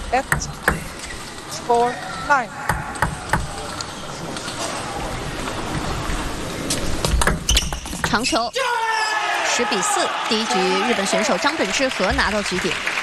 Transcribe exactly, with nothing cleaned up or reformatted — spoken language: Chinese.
at score nine。 长球，十比四，第一局日本选手张本智和拿到局点。